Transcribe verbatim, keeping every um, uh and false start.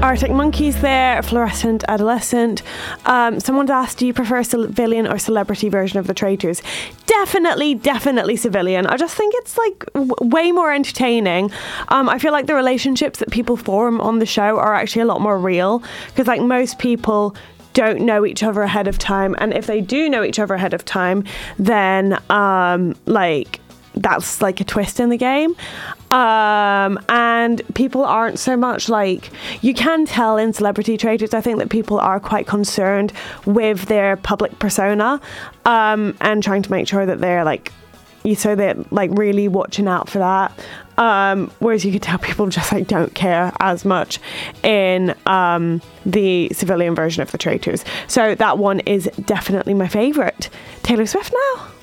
Arctic Monkeys there, Fluorescent Adolescent. Um, someone's asked, do you prefer civilian or celebrity version of The Traitors? Definitely, definitely civilian. I just think it's like w- way more entertaining. Um, I feel like the relationships that people form on the show are actually a lot more real, because like most people don't know each other ahead of time, and if they do know each other ahead of time, then um, like that's like a twist in the game. Um, and people aren't so much like, you can tell in Celebrity Traitors, I think that people are quite concerned with their public persona, um, and trying to make sure that they're like, you so they're like really watching out for that. Um, whereas you could tell people just like don't care as much in um, the civilian version of The Traitors. So that one is definitely my favourite. Taylor Swift now.